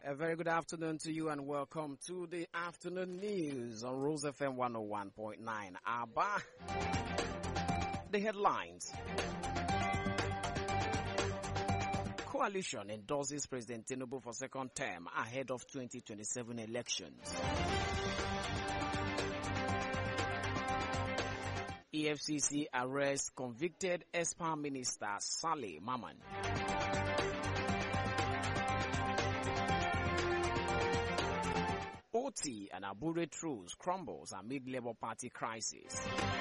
A very good afternoon to you and welcome to the afternoon news on Rose FM 101.9. Abba, the headlines. Coalition endorses President Tinubu for second term ahead of 2027 elections. EFCC arrests convicted ESPA Minister Saleh Maman. OT and Abure truce crumbles amid Labour Party crisis.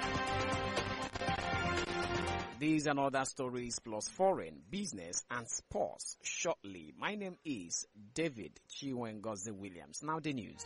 These and other stories plus foreign, business and sports shortly. My name is David Chiwengozi Williams. Now the news.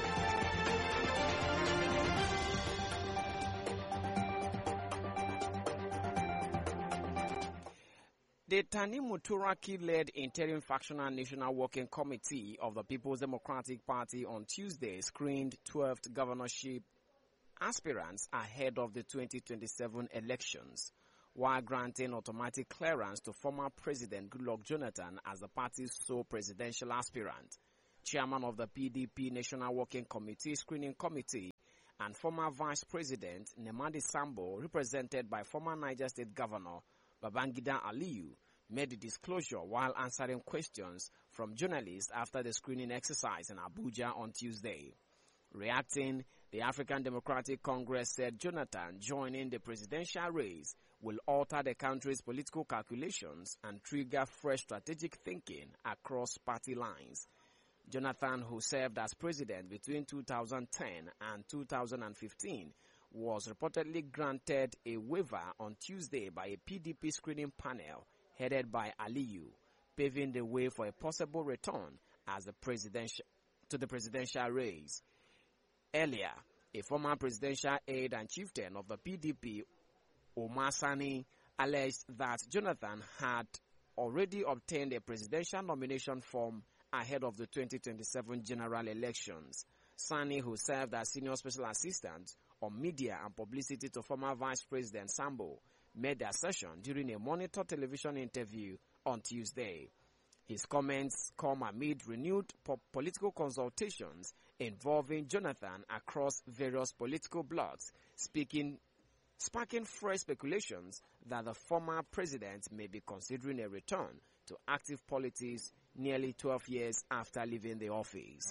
The Tanimu Turaki-led Interim Factional National Working Committee of the People's Democratic Party on Tuesday screened 12th governorship aspirants ahead of the 2027 elections, while granting automatic clearance to former President Goodluck Jonathan as the party's sole presidential aspirant. Chairman of the PDP National Working Committee Screening Committee and former Vice President Nemadi Sambo, represented by former Niger State Governor Babangida Aliyu, made the disclosure while answering questions from journalists after the screening exercise in Abuja on Tuesday. Reacting, the African Democratic Congress said Jonathan joining the presidential race will alter the country's political calculations and trigger fresh strategic thinking across party lines. Jonathan, who served as president between 2010 and 2015, was reportedly granted a waiver on Tuesday by a PDP screening panel headed by Aliyu, paving the way for a possible return as the presidential race. Earlier, a former presidential aide and chieftain of the PDP, Omar Sani, alleged that Jonathan had already obtained a presidential nomination form ahead of the 2027 general elections. Sani, who served as senior special assistant on media and publicity to former Vice President Sambo, made the assertion during a Monitor television interview on Tuesday. His comments come amid renewed political consultations involving Jonathan across various political blocs, sparking fresh speculations that the former president may be considering a return to active politics nearly 12 years after leaving the office.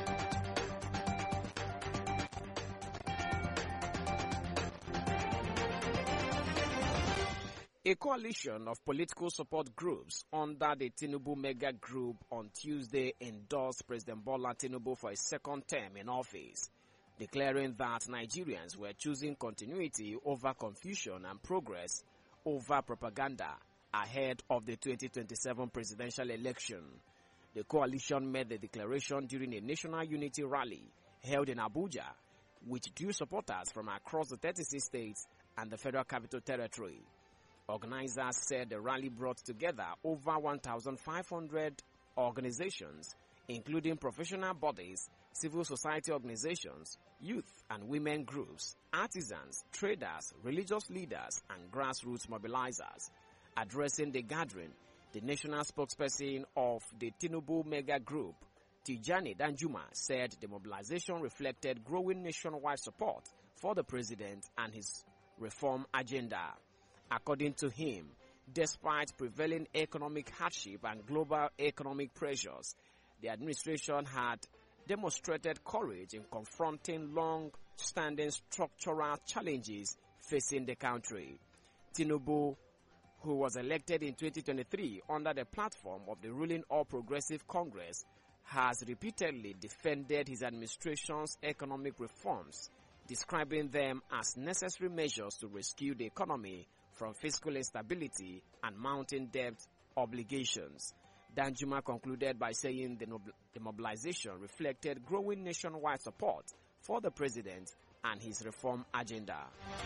A coalition of political support groups under the Tinubu Mega Group on Tuesday endorsed President Bola Tinubu for a second term in office, declaring that Nigerians were choosing continuity over confusion and progress over propaganda ahead of the 2027 presidential election. The coalition made the declaration during a national unity rally held in Abuja, which drew supporters from across the 36 states and the Federal Capital Territory. Organizers said the rally brought together over 1,500 organizations, including professional bodies, civil society organizations, youth and women groups, artisans, traders, religious leaders, and grassroots mobilizers. Addressing the gathering, the national spokesperson of the Tinubu Mega Group, Tijani Danjuma, said the mobilization reflected growing nationwide support for the president and his reform agenda. According to him, despite prevailing economic hardship and global economic pressures, the administration had demonstrated courage in confronting long-standing structural challenges facing the country. Tinubu, who was elected in 2023 under the platform of the ruling All Progressive Congress, has repeatedly defended his administration's economic reforms, describing them as necessary measures to rescue the economy from fiscal instability and mounting debt obligations. Danjuma concluded by saying the mobilization reflected growing nationwide support for the president and his reform agenda.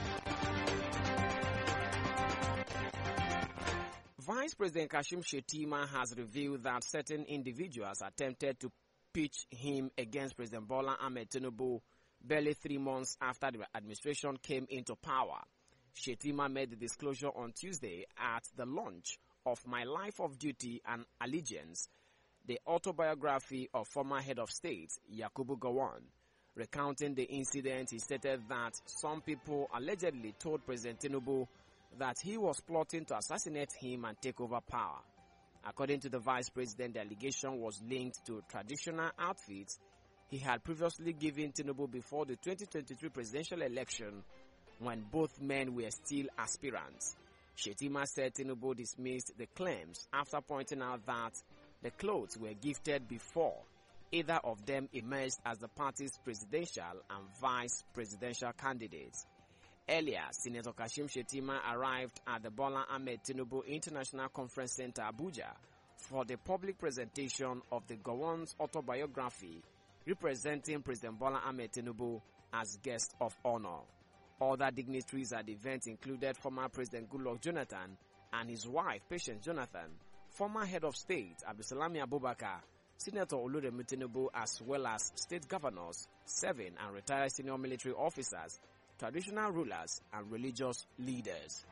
Vice President Kashim Shettima has revealed that certain individuals attempted to pitch him against President Bola Ahmed Tinubu barely 3 months after the administration came into power. Shettima made the disclosure on Tuesday at the launch of My Life of Duty and Allegiance, the autobiography of former head of state Yakubu Gowon. Recounting the incident, he stated that some people allegedly told President Tinubu that he was plotting to assassinate him and take over power. According to the vice president, the allegation was linked to traditional outfits he had previously given Tinubu before the 2023 presidential election, when both men were still aspirants. Shettima said Tinubu dismissed the claims after pointing out that the clothes were gifted before either of them emerged as the party's presidential and vice presidential candidates. Earlier, Senator Kashim Shettima arrived at the Bola Ahmed Tinubu International Conference Center, Abuja, for the public presentation of the Gowon's autobiography, representing President Bola Ahmed Tinubu as guest of honor. Other dignitaries at the event included former President Goodluck Jonathan and his wife, Patience Jonathan, former head of state, Abdulsalami Abubakar, Senator Oluremi Tinubu, as well as state governors, serving and retired senior military officers, traditional rulers, and religious leaders.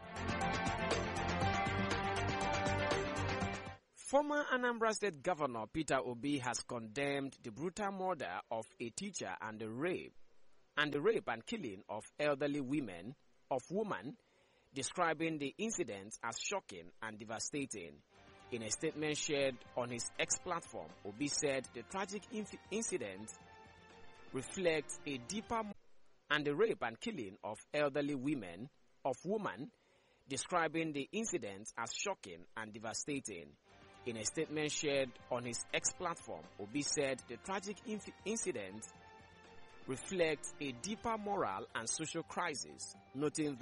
Former Anambra State Governor Peter Obi has condemned the brutal murder of a teacher and the rape and killing of elderly women, describing the incident as shocking and devastating. In a statement shared on his X platform, Obi said the tragic incident reflects a deeper and the rape and killing of elderly women, describing the incident as shocking and devastating. In a statement shared on his X platform, Obi said the tragic incident reflects a deeper moral and social crisis, noting that